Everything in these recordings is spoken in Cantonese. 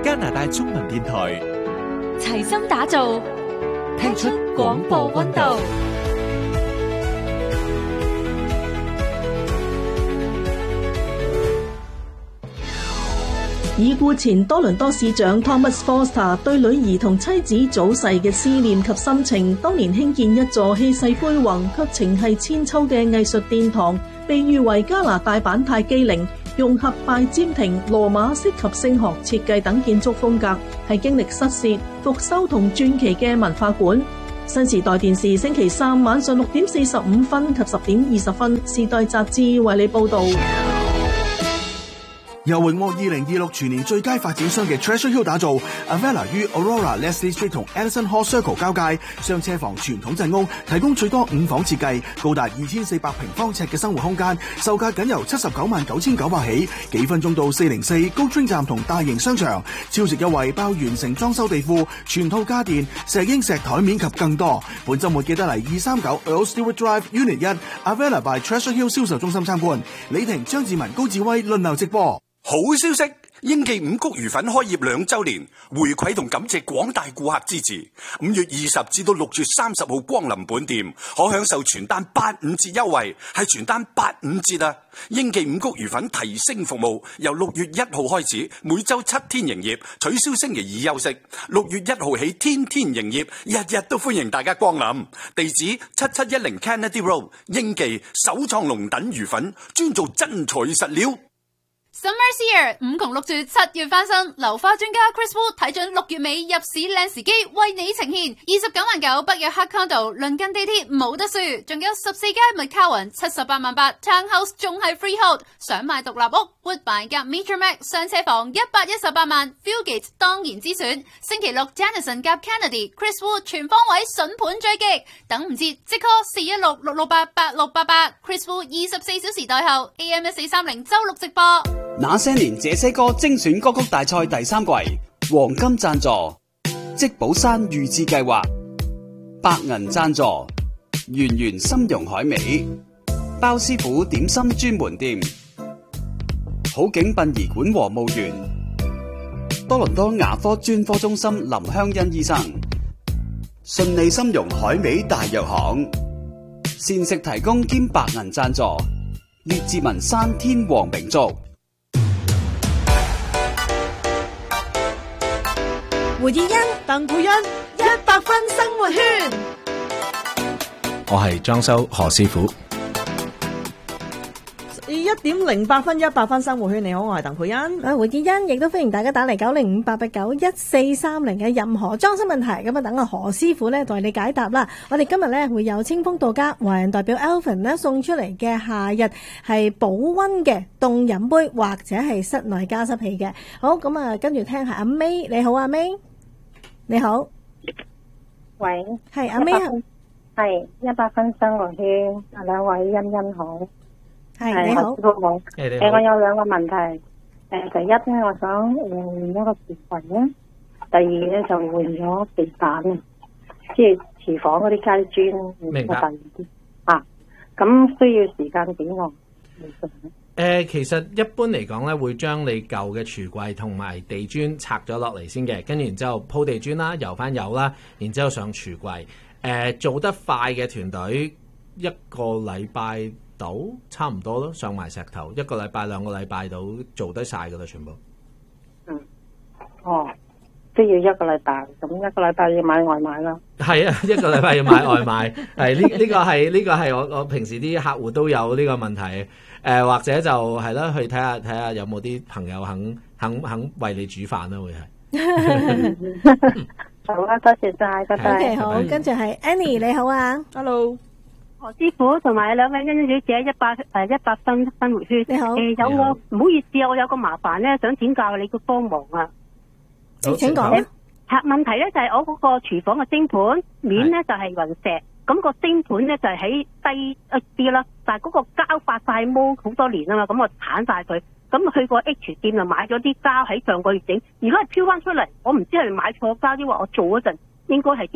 加拿大中文電台， 齊心打造，聽出廣播溫度。 已故前多倫多市長 Thomas Foster 對女兒同妻子早逝嘅思念及心情，當年興建一座氣勢恢宏卻情繫千秋嘅藝術殿堂，被譽為加拿大版泰姬陵，融合拜占庭、羅馬式及聖學設計等建築風格，係經歷失竊、復修同傳奇嘅文化館。新時代電視星期三晚上6點45分及10點20分，時代雜誌為你報導。 由榮獲2026全年最佳發展商嘅 Treasure Hill 打造 Avella 於 Aurora Leslie Street 同 Edison Hall Circle 交界，雙車房傳統鎮屋，提供最多5房設計，高達2400平方尺嘅生活空間，售價僅由799900起，幾分鐘到404高 Train 站同大型商場，超值優惠包完成裝修地庫、全套家電、石英石台面及更多。本週末記得嚟239 Earl Stewart Drive Unit 1 Avella by Treasure Hill 銷售中心參觀。李婷、張志文、高志威輪流直播。 好消息！英記五穀魚粉開業2週年，回饋同感謝廣大顧客支持。5月20至到6月30號光臨本店，可享受全單85折優惠，係全單85折啊！英記五穀魚粉提升服務，由6月1號開始，每週7天營業，取消星期2休息。6月1號起，天天營業，日日都歡迎大家光臨。地址7710 Kennedy Road， 英記首創龍躉魚粉，專做真材實料。 Summer's here， 5窮6絕7月翻身，流花專家 Chris Wu 睇準6月尾入市靚時機，為你呈現29.9萬北約黑 condo， 鄰近地鐵冇得輸，仲有14街麥卡雲78.8萬，townhouse 仲係 freehold， 想買獨立屋 Woodbine 夾 Metro Max 上車房118萬 ，Fieldgate 當然之選。星期六 Jennison 夾 Kennedy，Chris Wu 全方位筍盤追擊，等唔切即 call 416-668-8688，Chris Wu 24小時代後 AM 1430周六直播。 那些年這些歌精選歌曲大賽第3季黃金贊助積寶山預置計劃，白銀贊助圓圓參茸海味，包師傅點心專門店，好景殯儀館和墓園，多倫多牙科專科中心林香欣醫生，順利參茸海味大藥行，膳食提供兼白銀贊助列治文山天皇名族。 胡以欣、鄧佩欣100分生活圈， 我係裝修何師傅。 1.08分100分生活圈，你好，我係鄧佩欣。 胡以欣亦都歡迎大家打嚟905-889-1430嘅任何裝修問題，咁啊等何師傅咧代你解答啦。我哋今日咧會有清風到家華人代表 Alvin 咧送出嚟嘅夏日係保溫嘅凍飲杯或者係室內加濕器嘅。好，咁啊跟住聽下阿 May， 你好阿 May。你好， 喂， 係阿 May， 係100分生活圈，兩位欣欣好， 係你好， 師傅好，我有兩個問題，第一咧，我想換一個廚櫃咧，第二咧就換咗地板，即係廚房嗰啲階磚， 明白啊，咁需要時間幾耐？ 其實一般嚟講咧，會將你舊嘅廚櫃同埋地磚拆咗落嚟先嘅，跟住然之後鋪地磚啦，油翻油啦，然之後上廚櫃。做得快嘅團隊1個禮拜到差唔多咯，上埋石頭1個禮拜2個禮拜到做得晒噶啦，全部。 哦，都要1個禮拜，咁1個禮拜要買外賣啦。係啊 ，1個禮拜要買外賣。係呢個係我平時啲客戶都有呢個問題。或者就係啦，去睇下有冇啲朋友肯為你煮飯啦，會係。 好啊，多謝晒，拜拜。 OK， 好，跟住係 Annie， 你好啊 ，Hello， 何師傅同埋兩位欣欣小姐100分生活圈。 你好， 唔好意思啊，我有個麻煩咧，想請教你個幫忙啊。 請講。 問題咧就係我嗰個廚房嘅蒸盤面咧就係雲石。咁個蒸盤咧就係喺低一啲啦，但係嗰個膠發晒毛好多年啊嘛，咁我鏟晒佢，咁去個 H 店就買咗啲膠喺上個月整，如果係飄翻出嚟，我唔知係買錯膠，抑或我做嗰陣應該係點樣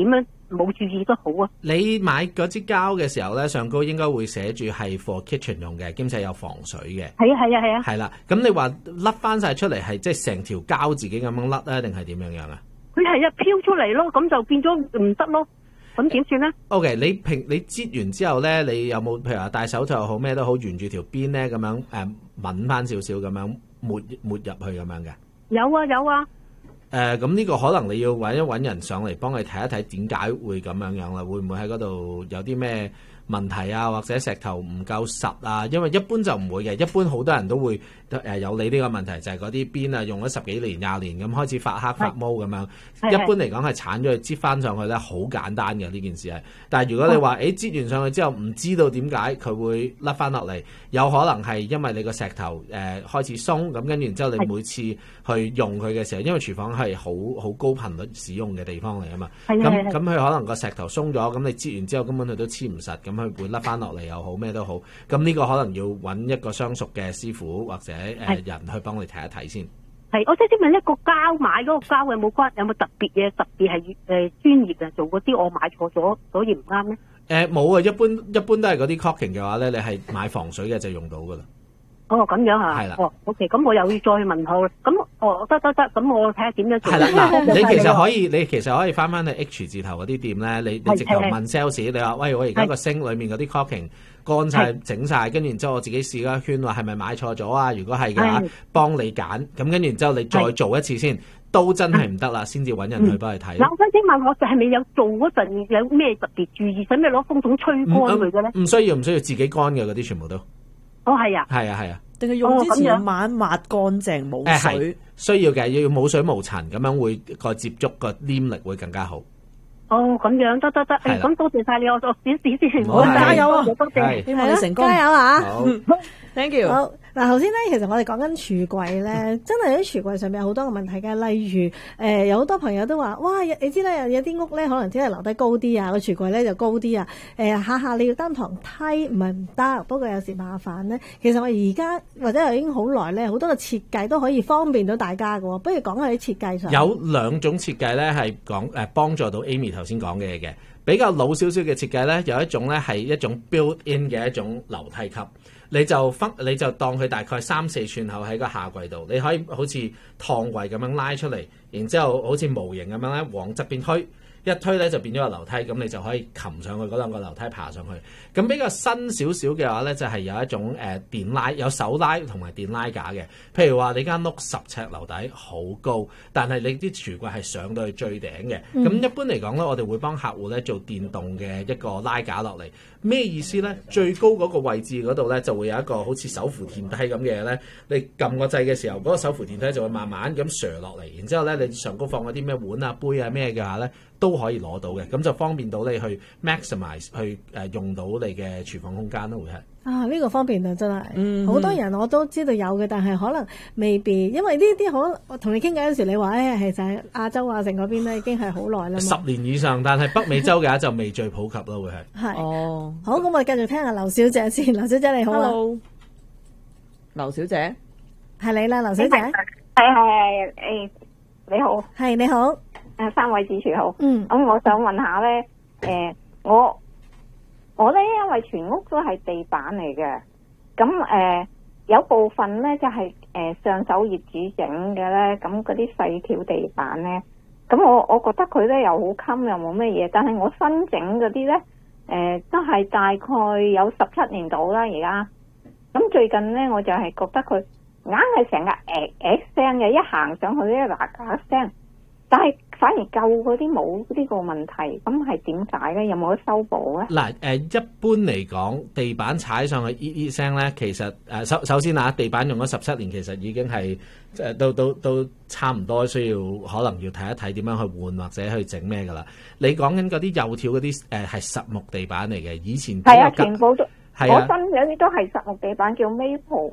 冇注意都好啊。 你買嗰支膠嘅時候咧，上高應該會寫住係 for kitchen 用嘅，兼且有防水嘅。 係啊係啊係啊。 係啦，咁你話甩翻晒出嚟係即係成條膠自己咁樣甩啊，定係點樣啊？ 佢係一飄出嚟咯，咁就變咗唔得咯。咁點算咧 ？OK， 你擠完之後咧，你有冇譬如話戴手套又好咩都好，沿住條邊咧咁樣抿翻少少咁樣抹入去咁樣嘅？ 有啊有啊。 咁呢個可能你要揾人上嚟幫你睇一睇點解會咁樣啦？會唔會喺嗰度有啲咩問題啊？或者石頭唔夠實啊？因為一般就唔會嘅，一般好多人都會有你呢個問題，就係嗰啲邊啊用咗10幾年、20年咁開始發黑發毛咁樣。一般嚟講係鏟咗去擠翻上去咧，好簡單嘅呢件事係。但係如果你話擠完上去之後唔知道點解佢會甩翻落嚟，有可能係因為你個石頭開始鬆咁，跟住然之後你每次去用佢嘅時候，因為廚房係好高頻率使用嘅地方嚟啊嘛。咁佢可能個石頭鬆咗，咁你擠完之後根本佢都黐唔實，咁佢會甩翻落嚟又好咩都好。咁呢個可能要揾一個相熟嘅師傅或者人去幫你睇一睇先。 係，我即係問一個膠買嗰個膠有冇特別嘢？特別係專業嘅做嗰啲，我買錯咗，所以唔啱咧。 冇啊，一般都係嗰啲 caulking 嘅話咧，你係買防水嘅就用到噶啦。 哦，咁樣啊。係啦。哦 ，OK， 咁我又要再去問佢。咁得，咁我睇下點樣做。係啦，嗱， 你其實可以翻去 H 字頭嗰啲店咧，你直頭問 sales， 你話喂，我而家個星裏面嗰啲 caulking乾晒整晒，跟住然之後我自己試咗一圈，話係咪買錯咗啊？如果係嘅話，幫你揀。咁跟住然之後你再做一次先，都真係唔得啦，先至揾人去幫你睇。 嗱，我想請問我係咪有做嗰陣有咩特別注意？使咩攞風筒吹乾佢嘅咧？ 唔需要自己乾嘅嗰啲全部都。 哦，係啊。 係啊。 定係用之前抹乾淨冇水？ 需要嘅，要冇水冇塵，咁樣會個接觸個黏力會更加好。 哦，咁樣得，咁多謝晒你，我試先。 好，加油啊！ 多謝， 希望你成功， 加油啊！ 好 ，thank you。 好，嗱，頭先咧，其實我哋講緊櫥櫃咧，真係喺櫥櫃上面有好多個問題嘅，例如有好多朋友都話，哇，你知咧，有啲屋咧可能只係留低高啲啊，個櫥櫃咧就高啲啊，下你要擔堂梯唔係唔得，不過有時麻煩咧。其實我而家或者已經好耐咧，好多嘅設計都可以方便到大家嘅，不如講下啲設計上。 有兩種設計咧係幫助到 Amy 頭先講嘅嘢嘅，比較老少少嘅設計咧，有一種咧係一種 built-in 嘅一種樓梯級，你就當佢大概3-4寸厚喺個下櫃度，你可以好似趟櫃咁樣拉出嚟，然之後好似模型咁樣咧往側邊推。一推咧就變咗個樓梯，咁你就可以擒上去嗰兩個樓梯爬上去。咁比較新少少嘅話咧，就係有一種電拉，有手拉同埋電拉架嘅。譬如話你間屋10尺樓底好高，但係你啲櫥櫃係上到去最頂嘅。咁一般嚟講咧，我哋會幫客戶咧做電動嘅一個拉架落嚟。咩意思咧？最高嗰個位置嗰度咧就會有一個好似手扶電梯咁嘅嘢咧。你撳個掣嘅時候，嗰個手扶電梯就會慢慢咁瀡落嚟，然之後咧你上高放嗰啲咩碗啊杯啊咩嘅話咧，都可以攞到嘅，咁就方便到你去 maximize 去用到你嘅廚房空間咯，會係。 呢個方便啊，真係。好多人我都知道有嘅，但係可能未必，因為呢啲我同你傾偈嗰時，你話係就係亞洲亞城嗰邊咧，已經係好耐啦。 10年以上，但係北美洲嘅話就未最普及咯，會係。 係。哦。好，咁我哋繼續聽下劉小姐先。劉小姐你好啊。 Hello。劉小姐。 係你啦，劉小姐。 係你好。 係你好。 三位主廚好。咁我想問下咧，我咧因為全屋都係地板嚟嘅，咁有部分咧就係上手業主整嘅咧，咁嗰啲細條地板咧，咁我覺得佢咧又好襟又冇咩嘢，但係我新整嗰啲咧，都係大概有17年到啦而家，咁最近咧我就係覺得佢硬係成日聲嘅，一行上去咧嗱嗱聲。但係反而舊嗰啲冇呢個問題，咁係點解咧？有冇得修補咧？ 嗱，一般嚟講，地板踩上去咿咿聲咧，其實首先地板用咗17年，其實已經係都差唔多，需要可能要睇一睇點樣去換或者去整咩噶啦。你講緊嗰啲幼條嗰啲係實木地板嚟嘅，以前係啊，全部都係啊， 我新嘅啲都係實木地板，叫 Maple。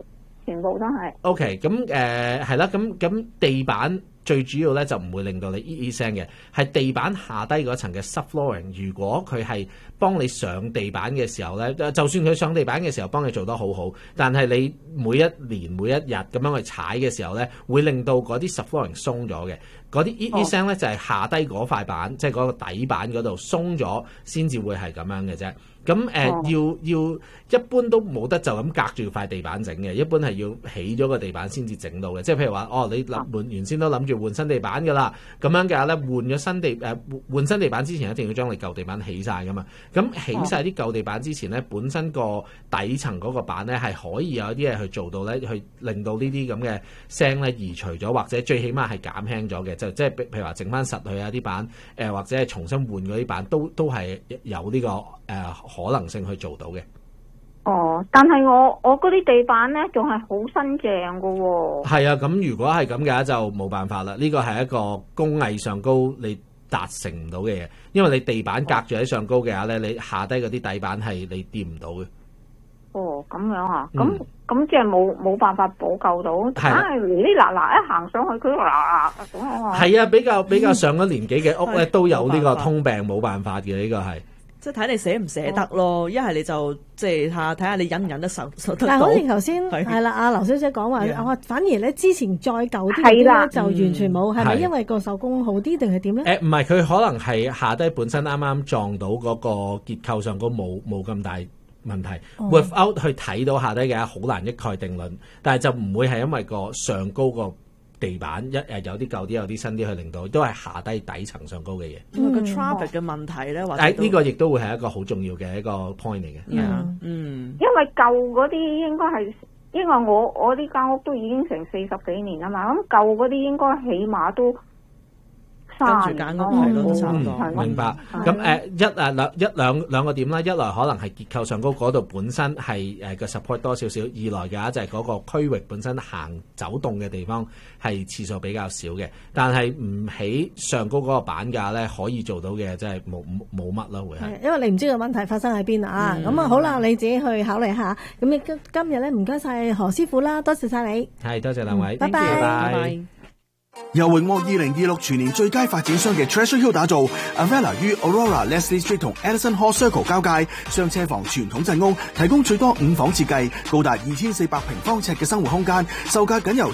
全部都係。 OK， 咁係啦，咁地板最主要咧就唔會令到你咿聲嘅，係地板下低嗰層嘅 subflooring。如果佢係幫你上地板嘅時候咧，就算佢上地板嘅時候幫你做得好好，但係你每一年每一日咁樣去踩嘅時候咧，會令到嗰啲 subflooring 鬆咗嘅。嗰啲咿聲咧就係下低嗰塊板，即係嗰個底板嗰度鬆咗，先至會係咁樣嘅啫。咁要一般都冇得就咁隔住塊地板整嘅，一般係要起咗個地板先至整到嘅。即係譬如話，你原先都諗住換新地板㗎啦，咁樣嘅話咧，換新地板之前一定要將你舊地板起晒㗎嘛。咁起晒啲舊地板之前咧，本身個底層嗰個板咧係可以有一啲嘢去做到咧，去令到呢啲咁嘅聲咧移除咗，或者最起碼係減輕咗嘅。就即係譬如話整翻實佢啊啲板，或者係重新換嗰啲板，都係有呢個可能性去做到嘅。 但係我嗰啲地板咧仲係好新淨噶喎。係啊，咁如果係咁嘅話就冇辦法啦。呢個係一個工藝上高你達成唔到嘅嘢，因為你地板隔住喺上高嘅話咧，你下低嗰啲底板係你掂唔到嘅。 咁樣啊？咁即係冇辦法補救到，梗係呢嗱一行上去佢咁樣啊。係啊，比較上咗年紀嘅屋咧都有呢個通病，冇辦法嘅呢個係。 即係睇你捨唔捨得咯，一係你就即係睇下你忍唔忍得受得到。 但係好似頭先係啦，阿劉小姐講話，反而咧之前再舊啲嗰啲咧就完全冇，係咪因為個手工好啲定係點咧？ 唔係，佢可能係下低本身啱啱撞到嗰個結構上高冇咁大問題。Without 去睇到下低嘅好難一概定論，但係就唔會係因為個上高個地板有啲舊啲有啲新啲去令到，都係下低底層上高嘅嘢。 因為個 traffic 嘅問題咧，或者呢個亦都會係一個好重要嘅一個 point 嚟嘅。 因為舊嗰啲應該係，因為我呢間屋都已經成40幾年啦嘛，咁舊嗰啲應該起碼都跟住間屋係咯，都差唔多。 明白。咁兩個點啦，一來可能係結構上高嗰度本身係個 support 多少少，二來嘅話就係嗰個區域本身走動嘅地方係次數比較少嘅。但係唔起上高嗰個板架咧，可以做到嘅真係冇乜啦，會係。 因為你唔知個問題發生喺邊啊。咁好啦，你自己去考慮下。咁你今日咧唔該晒何師傅啦，多謝晒你。 係，多謝兩位。 拜拜。 拜拜。 由榮獲2026全年最佳發展商嘅 Treasure Hill 打造 Avella 於 Aurora Leslie Street 同 Edison Hall Circle 交界，雙車房傳統陣屋，提供最多5房設計，高達2400平方尺嘅生活空間，售價僅由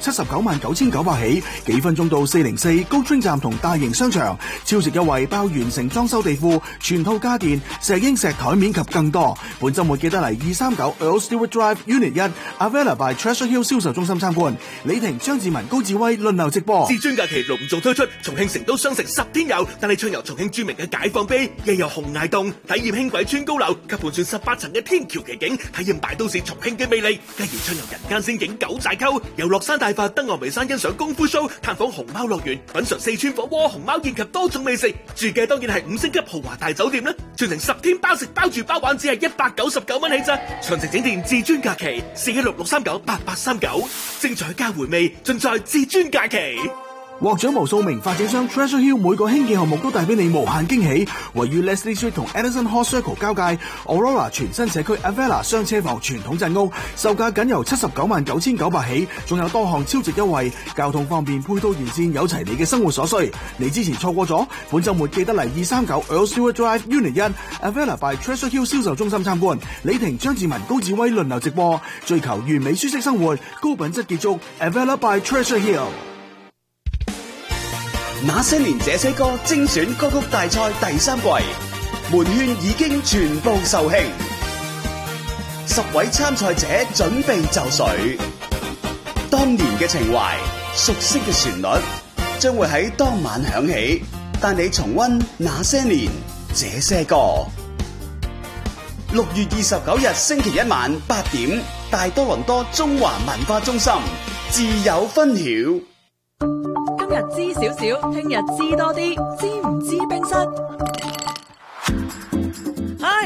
799900起，幾分鐘到404高 train 站同大型商場，超值優惠包完成裝修地庫、全套家電、石英石台面及更多。本週末記得嚟239 Earl Stewart Drive Unit 1 Avella by Treasure Hill 銷售中心參觀。李婷、張志文、高志威輪流直播。 至尊假期隆重推出，重慶成都雙城10天遊，帶你暢遊重慶著名嘅解放碑，又遊洪崖洞，體驗輕軌穿高樓及盤旋18層嘅天橋奇景，體驗大都市重慶嘅魅力。繼而暢遊人間仙境九寨溝，遊樂山大佛、登岸眉山欣賞功夫 show，探訪熊貓樂園，品嘗四川火鍋、熊貓宴及多種美食。住嘅當然係5星級豪華大酒店啦，全程10天包食包住包玩，只係199蚊起咋。詳情請電至尊假期416398839，精彩加回味，盡在至尊假期。 獲獎無數名發展商 Treasure Hill 每個興建項目都帶俾你無限驚喜。位於 Leslie Street 同 Edison Hall Circle 交界 Aurora 全新社區 Avella 雙車房傳統陣屋，售價僅由799900起，仲有多項超值優惠，交通方便，配套完善，有齊你嘅生活所需。你之前錯過咗，本週末記得嚟239 Earl Stewart Drive Unit 1 Avella by Treasure Hill 銷售中心參觀。李婷、張志文、高志威輪流直播，追求完美舒適生活，高品質結束 Avella by Treasure Hill。 那些年這些歌精選歌曲大賽第3季，門券已經全部售罄，10位參賽者準備就緒。當年嘅情懷，熟悉嘅旋律，將會喺當晚響起，帶你重溫那些年這些歌。6月29日星期一晚8點，大多倫多中華文化中心自有分曉。 今日知少少，聽日知多啲，知唔知冰室？ ，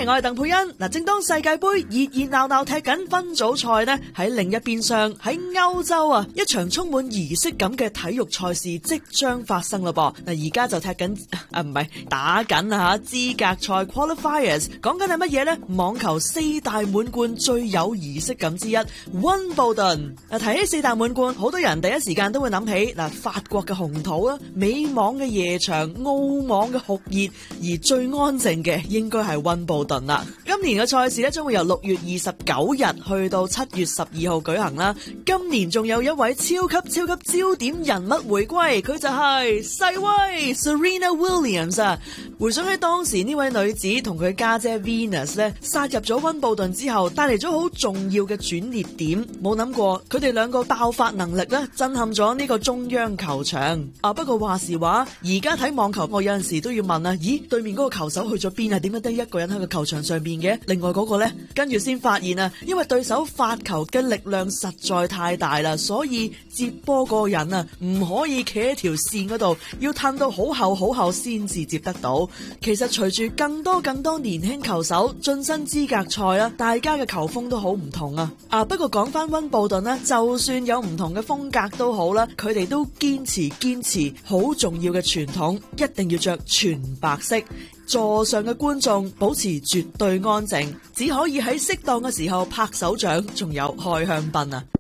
我係鄧佩欣。嗱，正當世界盃熱熱鬧鬧踢緊分組賽呢，喺另一邊上喺歐洲啊，一場充滿儀式感嘅體育賽事即將發生啦噃。嗱，而家就踢緊唔係打緊啊吓資格賽 qualifiers， 講緊係乜嘢呢？網球4大滿貫最有儀式感之一溫布頓。嗱，提起4大滿貫，好多人第一時間都會諗起嗱法國嘅紅土啦，美網嘅夜場，澳網嘅酷熱，而最安靜嘅應該係溫布頓啦。今年嘅賽事咧將會由6月29日去到7月12號舉行啦。今年仲有一位超級焦點人物回歸，佢就係世威 Serena Williams 啊。回想起當時呢位女子同佢家姐 Venus 咧殺入咗溫布頓之後，帶嚟咗好重要嘅轉捩點。冇諗過佢哋兩個爆發能力咧震撼咗呢個中央球場啊。不過話時話，而家睇網球我有陣時都要問啊，咦，對面嗰個球手去咗邊啊？點解得一個人喺個球場上邊嘅？另外嗰個呢？跟住先發現啊，因為對手發球嘅力量實在太大啦，所以接波嗰個人啊唔可以企喺條線嗰度，要褪到好後先至接得到。其實隨住更多年輕球手晉身資格賽啦，大家嘅球風都好唔同啊。不過講翻溫布頓呢，就算有唔同嘅風格都好啦，佢哋都堅持好重要嘅傳統，一定要着全白色。座上嘅觀眾保持絕對安靜，只可以喺適當嘅時候拍手掌，仲有開香檳啊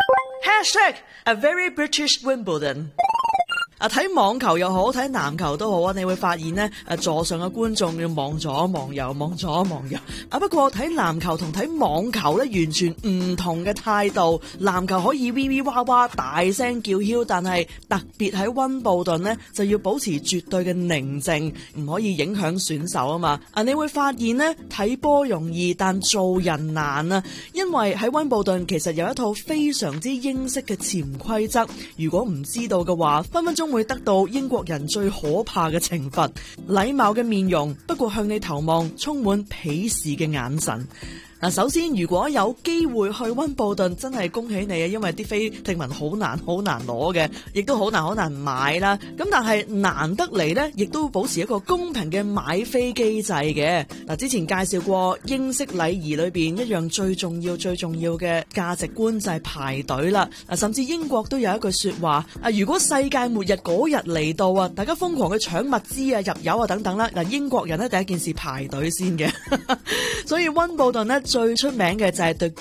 ！#A very British Wimbledon。睇網球又好，睇籃球都好啊！你會發現呢，座上嘅觀眾要望左望右，望左望右。不過睇籃球同睇網球呢，完全唔同嘅態度。籃球可以 wee 哇哇大聲叫囂，但係特別喺溫布頓呢，就要保持絕對嘅寧靜，唔可以影響選手啊嘛。你會發現呢，睇波容易，但做人難啊！因為喺溫布頓其實有一套非常之英式嘅潛規則，如果唔知道嘅話，分分鐘會得到英國人最可怕嘅懲罰，禮貌嘅面容，不過向你投望充滿鄙視嘅眼神。首先如果有機會去溫布頓，真係恭喜你啊！因為啲飛聽聞好難攞嘅，亦都好難買啦。咁但係難得嚟呢，亦都保持一個公平嘅買飛機制嘅。之前介紹過英式禮儀裏邊一樣最重要嘅價值觀就係排隊啦。甚至英國都有一句說話如果世界末日嗰日嚟到啊，大家瘋狂去搶物資啊、入油啊等等啦。英國人呢，第一件事排隊先嘅，所以溫布頓呢，最出名嘅就係 The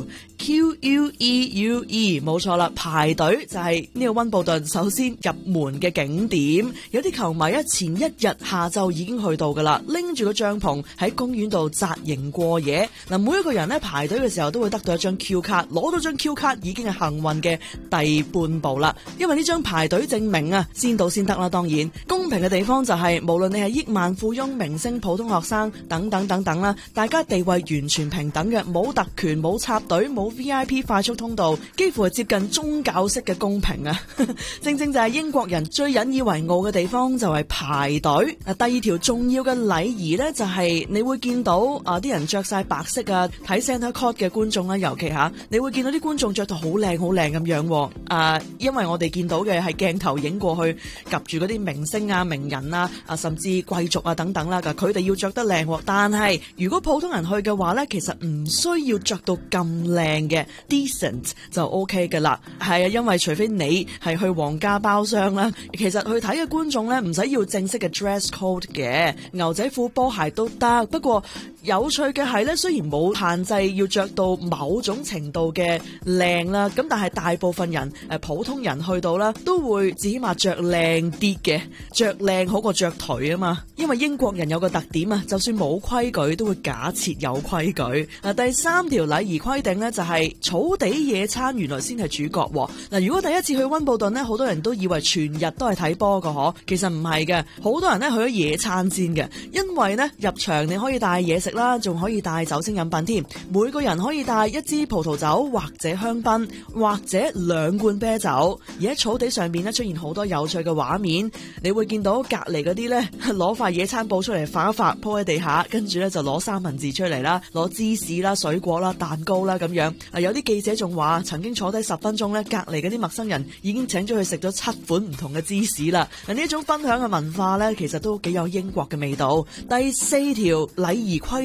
Queue，Q-U-E-U-E， 冇錯啦，排隊就係呢個溫布頓首先入門嘅景點。有啲球迷前一日下晝已經去到噶啦，拎住個帳篷喺公園度紮營過夜。每一個人咧排隊嘅時候都會得到一張 Q 卡，攞到張 Q 卡已經係幸運嘅第半步啦。因為呢張排隊證明啊，先到先得啦。當然公平嘅地方就係無論你係億萬富翁、明星、普通學生等等啦，大家地位完全平等嘅，冇特權、冇插隊、冇 VIP 快速通道，幾乎係接近宗教式嘅公平啊！正就係英國人最引以為傲嘅地方，就係排隊。第二條重要嘅禮儀呢，就係你會見到啲人着晒白色啊，睇 Centre Court 嘅觀眾啦，尤其你會見到啲觀眾着到好靚咁樣。因為我哋見到嘅係鏡頭影過去，夾住嗰啲明星啊、名人啊，甚至貴族啊等等啦，佢哋要着得靚。但係如果普通人去嘅話呢，其實唔需要着到咁靚嘅 ，decent 就 OK 嘅啦。係啊，因為除非你係去皇家包廂啦，其實去睇嘅觀眾呢，唔使要正式嘅 dress code 嘅，牛仔褲、波鞋都得。不過有趣嘅係呢，雖然冇限制要着到某種程度嘅靚啦，咁但係大部分人普通人去到啦，都會至起碼着靚啲嘅，着靚好過着頹啊嘛。因為英國人有個特點啊，就算冇規矩都會假設有規矩。第3條禮儀規定呢，就係草地野餐原來先係主角。如果第一次去溫布頓呢，好多人都以為全日都係睇波㗎，其實唔係嘅，好多人呢去咗野餐先嘅。因為呢入場你可以帶嘢食啦，仲可以帶酒精飲品添，每個人可以帶一支葡萄酒或者香檳或者2罐啤酒。而喺草地上面呢，出現好多有趣嘅畫面，你會見到隔籬嗰啲呢攞塊野餐布出嚟發一發鋪喺地下，跟住呢就攞三文治出嚟啦，攞芝士啦、水果啦、蛋糕啦咁樣。有啲記者仲話曾經坐低10分鐘呢，隔籬嗰啲陌生人已經請咗佢食咗7款唔同嘅芝士啦。呢一種分享嘅文化呢，其實都幾有英國嘅味道。第4條禮儀規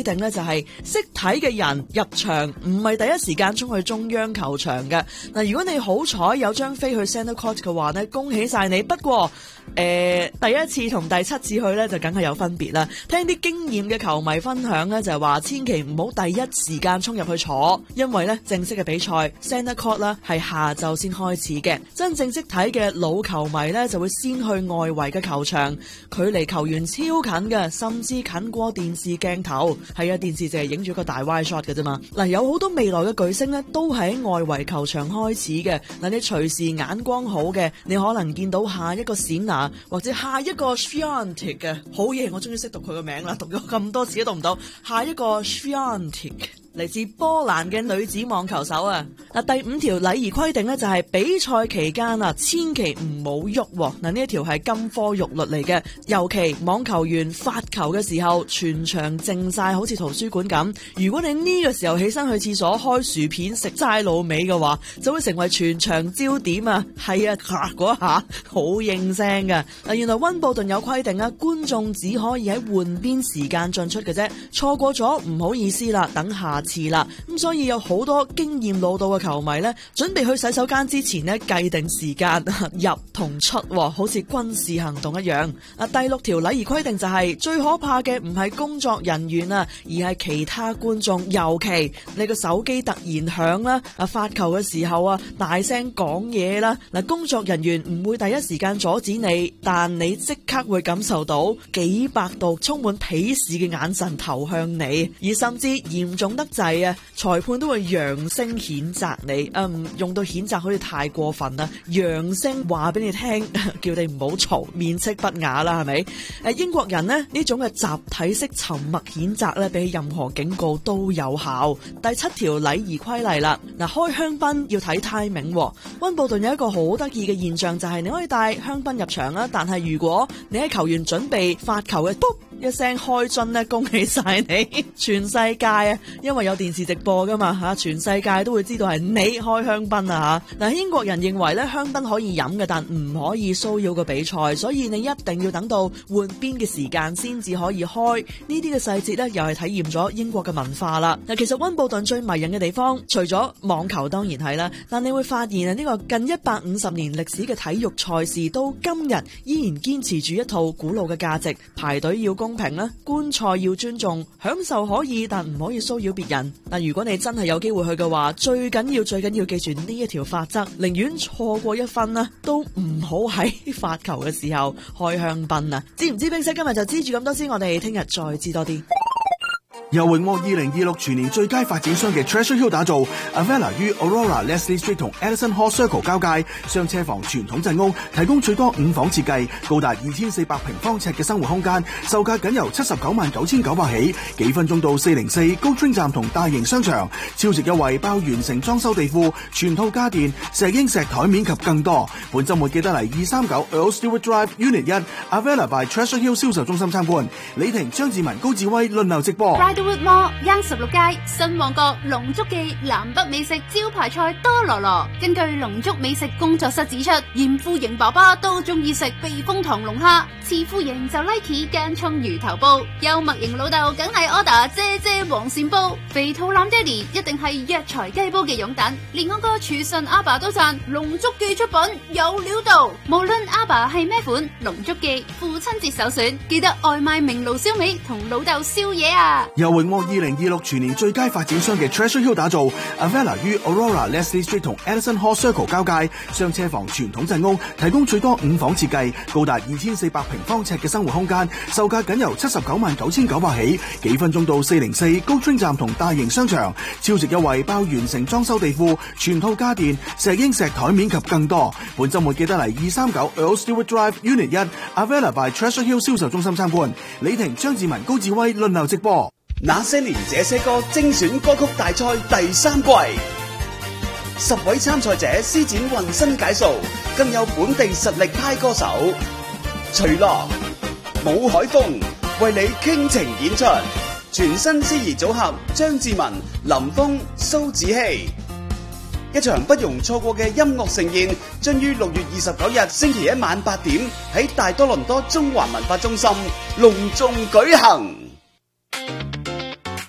規定呢，就係識睇嘅人入場唔係第一時間衝去中央球場嘅。嗱，如果你好彩有張飛去 Centre Court 嘅話呢，恭喜晒你。不過第一次同第七次去呢，就梗係有分別啦。聽啲經驗嘅球迷分享呢，就係話千祈唔好第一時間衝入去坐，因為呢正式嘅比賽 Centre Court 啦係下晝先開始嘅。真正識睇嘅老球迷呢，就會先去外圍嘅球場，距離球員超近嘅，甚至近過電視鏡頭。係啊，電視淨係影住個大 wide shot 嘅啫嘛。嗱，有好多未來嘅巨星呢，都係喺外圍球場開始嘅。嗱，你隨時眼光好嘅，你可能見到下一個冼拿或者下一個 Swiatek 嘅。好嘢，我終於識讀佢個名啦，讀咗咁多次都讀唔到。下一個 Swiatek。嚟自波蘭嘅女子網球手啊！嗱，第5條禮儀規定呢，就係比賽期間啊，千祈唔好喐。嗱，呢一條係金科玉律嚟嘅，尤其網球員發球嘅時候，全場靜晒，好似圖書館咁。如果你呢個時候起身去廁所開薯片食齋滷味嘅話，就會成為全場焦點啊！係啊，嗰下好應聲㗎。嗱，原來溫布頓有規定啊，觀眾只可以喺換邊時間進出嘅啫，錯過咗唔好意思啦，等下次啦。咁所以有好多經驗老道嘅球迷呢，準備去洗手間之前呢，計定時間入同出，好似軍事行動一樣。第6條禮儀規定就係最可怕嘅唔係工作人員啊，而係其他觀眾，尤其你個手機突然響啦，發球嘅時候啊，大聲講嘢啦。嗱，工作人員唔會第一時間阻止你，但你即刻會感受到幾百度充滿鄙視嘅眼神投向你，而甚至嚴重得滯啊，裁判都會揚聲譴責你。用到譴責好似太過分啦，揚聲話俾你聽，叫你唔好嘈，面斥不雅啦，係咪？英國人呢種嘅集體式沉默譴責咧，比任何警告都有效。第7條禮儀規例啦，嗱，開香檳要睇 timing。溫布頓有一個好得意嘅現象，就係你可以帶香檳入場啦，但係如果你喺球員準備發球嘅卜一聲開樽呢，恭喜晒你！全世界啊，因為有電視直播噶嘛吓，全世界都會知道係你開香檳啊吓。嗱，英國人認為咧香檳可以飲嘅，但唔可以騷擾個比賽，所以你一定要等到換邊嘅時間先至可以開。呢啲嘅細節咧，又係體驗咗英國嘅文化啦。嗱，其實溫布頓最迷人嘅地方，除咗網球當然係啦，但你會發現啊，呢個近150年歷史嘅體育賽事，到今日依然堅持住一套古老嘅價值，排隊要公平啦，觀賽要尊重，享受可以，但唔可以騷擾別人。但如果你真係有機會去嘅話，最緊要記住呢一條法則，寧願錯過1分啦，都唔好喺發球嘅時候開香檳啊！知唔知冰室？今日就知住咁多先，我哋聽日再知多啲。 由榮獲2026全年最佳發展商嘅 Treasure Hill 打造 Avella 於 Aurora Leslie Street 同 Edison Hall Circle 交界，雙車房傳統陣屋，提供最多5房設計，高達2400平方尺嘅生活空間，售價僅由799900起，幾分鐘到404 GoTrain 站同大型商場，超值優惠包完成裝修地庫、全套家電、石英石台面及更多。本週末記得嚟239 Earl Stewart Drive Unit 1 Avella by Treasure Hill 銷售中心參觀。李婷、張志文、高志威輪流直播。 Wood Mall 央16街新旺角龍竹記南北美食招牌菜多羅羅。根據龍竹美食工作室指出，嚴富型爸爸都中意食避風塘龍蝦，慈富型就 like 間蔥魚頭煲，幽默型老豆梗係 order 姐黃鱔煲，肥肚腩爹哋一定係藥材雞煲嘅擁躉。連我個廚神阿爸都讚龍竹記出品有料到，無論阿爸係咩款，龍竹記父親節首選，記得外賣明爐燒味同老豆宵夜啊！ 榮獲2026全年最佳發展商嘅 Treasure Hill 打造 Avella 於 Aurora Leslie Street 同 Edison Hall Circle 交界，雙車房傳統陣屋，提供最多5房設計，高達2400平方尺嘅生活空間，售價僅由799900起，幾分鐘到404 GoTrain 站同大型商場，超值優惠包完成裝修地庫、全套家電、石英石台面及更多。本週末記得嚟239 Earl Stewart Drive Unit 1 Avella by Treasure Hill 銷售中心參觀。李婷、張志文、高志威輪流直播。 那些年這些歌精選歌曲大賽第3季，10位參賽者施展渾身解數，更有本地實力派歌手徐樂、武海峰為你傾情演出，全新司儀組合張志文、林峰、蘇子希，一場不容錯過嘅音樂盛宴，將於6月29日星期一晚8點喺大多倫多中環文化中心隆重舉行。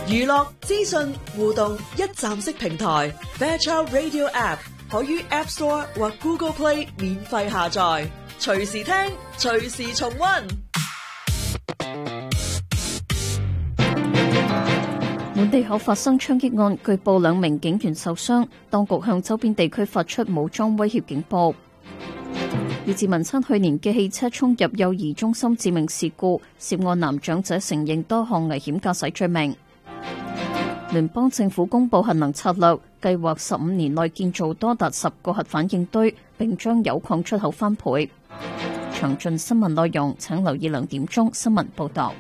娛樂、資訊、互動一站式平台 Fairchild Radio App 可於 App Store 或 Google Play 免費下載，隨時聽，隨時重溫。 滿地口發生槍擊案，據報2名警員受傷，當局向周邊地區發出武裝威脅警報。葉志文親去年嘅汽車衝入幼兒中心致命事故，涉案男長者承認多項危險駕駛罪名。聯邦政府公布核能策略，計劃15年內建造多達10個核反應堆，並將鈾礦出口翻倍。詳盡新聞內容，請留意2點鐘新聞報道。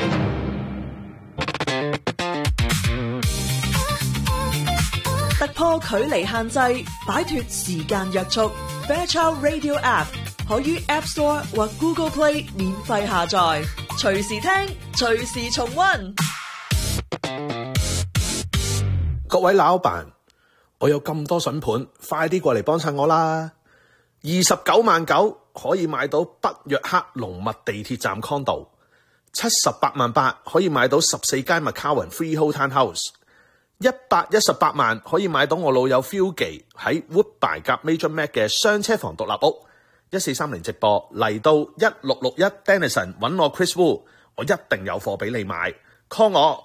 突破距離限制，擺脫時間約束。Fairchild Radio App 可於 App Store 或 Google Play 免費下載，隨時聽，隨時重溫。 各位老闆，我有咁多筍盤，快啲過嚟幫襯我啦！29.9萬可以買到北約克龍脈地鐵站 condo，78.8萬可以買到14間 McCowan Freehold Townhouse。118萬可以買到我老友 Philgy 喺 Woodbine 夾 Major Mac 嘅雙車房獨立屋。1430直播嚟到1661 Denison 揾我 Chris Wu， 我一定有貨俾你買。call 我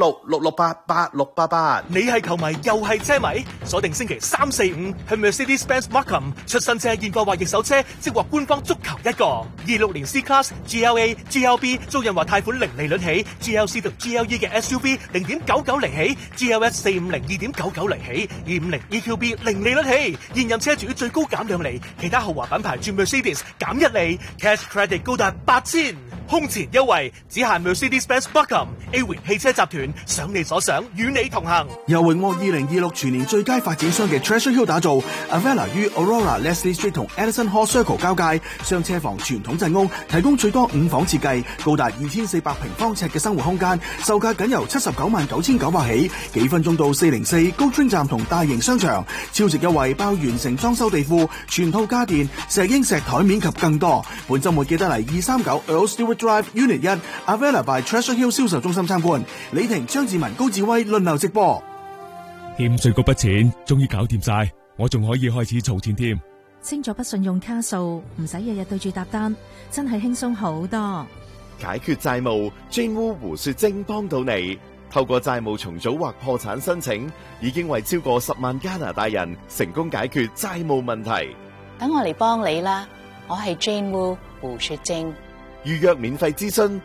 416-668-8688。 你係球迷又係車迷，鎖定星期3、4、5去 Mercedes-Benz Markham 出新車現貨或二手車，即獲官方足球一個。26年 C-Class、GLA、GLB 租賃或貸款零利率起 ，GLC 同 GLE 嘅 SUV 0.99厘起 ，GLS 450 2.99厘起，250 EQB 零利率起。現任車主最高減2厘，其他豪華品牌轉 Mercedes 減1厘 ，Cash Credit 高達8000，空前優惠只限 Mercedes-Benz Markham。A 榮汽車集團，想你所想，與你同行。 由榮獲2026全年最佳發展商嘅 Treasure Hill 打造 ，Avella 於 Aurora Leslie Street 同 Edison Hall Circle 交界，雙車房傳統陣屋，提供最多5房設計，高達2400平方尺嘅生活空間，售價僅由799900起，幾分鐘到404高專站同大型商場，超值優惠包完成裝修地庫、全套家電、石英石台面及更多。本週末記得嚟239 Earl Stewart Drive Unit 1 Avella by Treasure Hill 銷售中心參觀，李婷、張志文、高志威輪流直播。 欠最嗰筆錢終於搞掂晒，我仲可以開始儲錢添。 清咗筆信用卡數，唔使日日對住搭單，真係輕鬆好多。 解決債務 ，Jane Wu 胡雪晶幫到你。透過債務重組或破產申請，已經為超過10萬加拿大人成功解決債務問題。 等我嚟幫你啦，我係 Jane Wu 胡雪晶。 預約免費諮詢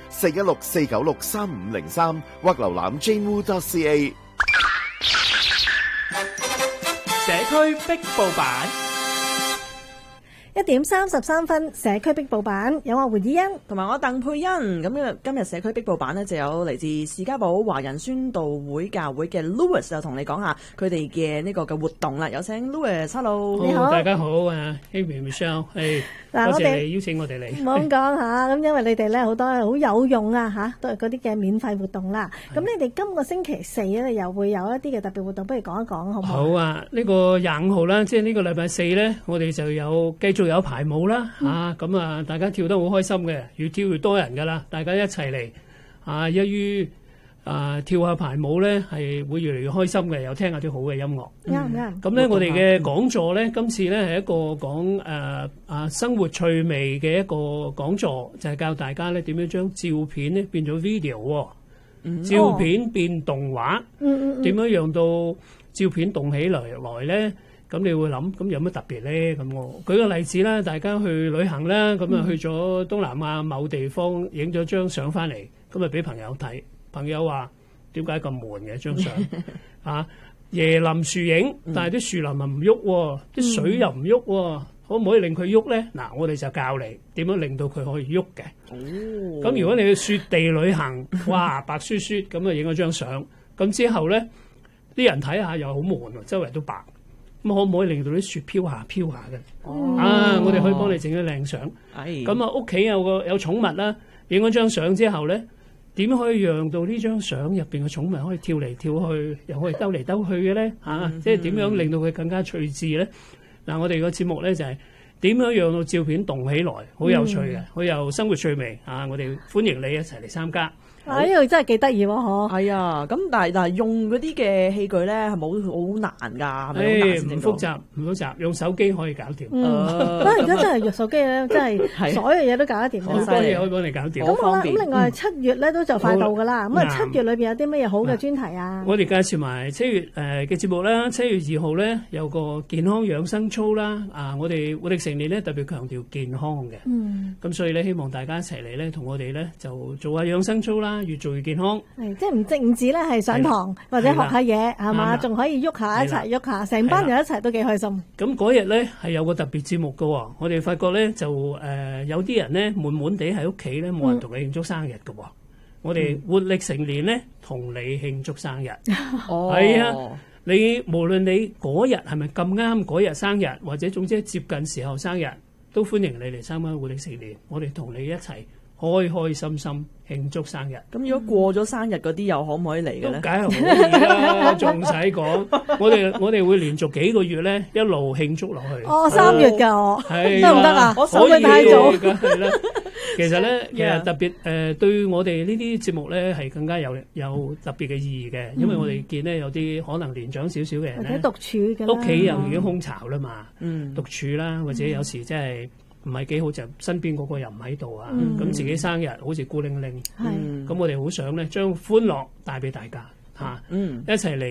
416-496-3503或瀏覽 janewu.ca。 社區壁報版 1點33分，社區壁報版有我胡以欣同埋我鄧佩欣。咁今日社區壁報版呢，就有嚟自士嘉堡華人宣道會教會嘅 Louis 就同你講下佢哋嘅呢個嘅活動啦。有請 Louis，Hello， 你好，大家好啊 ，Amy Michelle，多謝你邀請我哋嚟。 唔好咁講嚇，咁因為你哋咧好多好有用啊嚇，都係嗰啲嘅免費活動啦。咁你哋今個星期4咧又會有一啲嘅特別活動，不如講一講好唔好？ 好啊，呢個25號啦，即係呢個禮拜4咧，我哋就有繼續有排舞啦嚇，咁啊大家跳得好開心嘅，越跳越多人噶啦，大家一齊嚟啊，一於跳下排舞咧，係會越嚟越開心嘅，又聽下啲好嘅音樂。 啱。 咁咧，我哋嘅講座咧，今次咧係一個講生活趣味嘅一個講座，就係教大家咧點樣將照片咧變咗 video，照片變動畫，點樣讓到照片動起來咧？咁你會諗，咁有乜特別咧？咁我舉個例子啦，大家去旅行啦，咁啊去咗東南亞某地方影咗張相翻嚟，咁啊俾朋友睇。朋友話：點解咁悶嘅張相？椰林樹影，但係啲樹林又唔喐，啲水又唔喐，可唔可以令佢喐咧？嗱，我哋就教你點樣令到佢可以喐嘅。咁如果你去雪地旅行，哇，白雪雪咁啊，影咗張相，咁之後咧，啲人睇下又好悶，周圍都白，咁可唔可以令到啲雪飄下飄下嘅？我哋可以幫你整啲靚相。咁啊，屋企有寵物啦，影咗張相之後咧。點可以讓到呢張相入邊嘅寵物可以跳嚟跳去，又可以兜嚟兜去嘅咧？即係點樣令到佢更加趣致咧？嗱，我哋個節目咧就係點樣讓到照片動起來，好有趣嘅，好有生活趣味啊！我哋歡迎你一齊嚟參加。 呢個真係幾得意喎，嗬！ 係啊，咁但係用嗰啲嘅器具咧係冇好難㗎，係咪好難先整到？ 唔複雜，用手機可以搞掂。 而家真係用手機咧，真係所有嘢都搞得掂。 好多嘢可以幫你搞掂。 咁好啦，咁另外7月咧都就快到㗎啦。咁啊7月裏邊有啲乜嘢好嘅專題啊？ 我哋介紹埋7月嘅節目啦。7月2號咧有個健康養生操啦。我哋活力成年咧特別強調健康嘅。咁所以咧希望大家一齊嚟咧同我哋咧就做下養生操啦。越做越健康， 即係唔止咧係上堂或者學下嘢係嘛，仲可以喐下一齊喐下，成班人一齊都幾開心。 咁嗰日咧係有個特別節目㗎喎，我哋發覺咧就有啲人咧悶悶地喺屋企咧冇人同你慶祝生日㗎喎，我哋活力成年咧同你慶祝生日，係啊，你無論你嗰日係咪咁啱嗰日生日，或者總之接近時候生日，都歡迎你嚟參加活力成年，我哋同你一齊開開心心慶祝生日。 咁如果過咗生日嗰啲又可唔可以嚟嘅咧？ 梗係可以啦，仲使講？我哋會連續幾個月咧一路慶祝落去。 3月㗎我， 得唔得啊？我手會太早。 係啦，其實咧，特別對我哋呢啲節目咧係更加有特別嘅意義嘅，因為我哋見咧有啲可能年長少少嘅人咧， 獨處嘅， 屋企又已經空巢啦嘛，獨處啦，或者有時即係唔係幾好，就身邊嗰個又唔喺度啊，咁自己生日好似孤零零，咁我哋好想咧將歡樂帶俾大家嚇，一齊嚟。